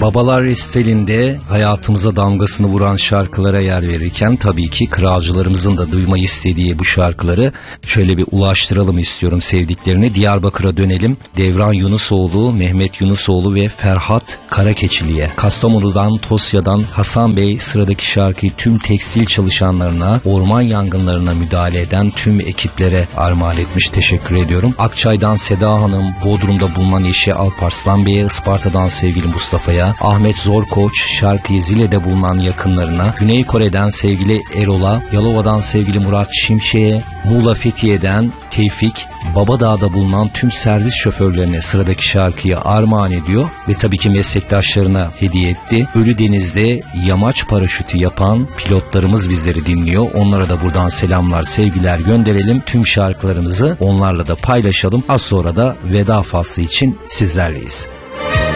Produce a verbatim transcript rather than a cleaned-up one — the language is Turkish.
Babalar Restelinde hayatımıza damgasını vuran şarkılara yer verirken tabii ki kralcılarımızın da duymayı istediği bu şarkıları şöyle bir ulaştıralım istiyorum sevdiklerine. Diyarbakır'a dönelim. Devran Yunusoğlu, Mehmet Yunusoğlu ve Ferhat Karakeçili'ye. Kastamonu'dan, Tosya'dan Hasan Bey sıradaki şarkıyı tüm tekstil çalışanlarına, orman yangınlarına müdahale eden tüm ekiplere armağan etmiş. Teşekkür ediyorum. Akçay'dan Seda Hanım, Bodrum'da bulunan eşi Alparslan Bey'e, Isparta'dan sevgili Mustafa'ya, Ahmet Zorkoç, şarkıyı Zile'de bulunan yakınlarına, Güney Kore'den sevgili Erol'a, Yalova'dan sevgili Murat Şimşek'e, Muğla Fethiye'den Tevfik, Babadağ'da bulunan tüm servis şoförlerine sıradaki şarkıyı armağan ediyor ve tabii ki meslektaşlarına hediye etti. Ölüdeniz'de yamaç paraşütü yapan pilotlarımız bizleri dinliyor. Onlara da buradan selamlar, sevgiler gönderelim. Tüm şarkılarımızı onlarla da paylaşalım. Az sonra da veda faslı için sizlerleyiz.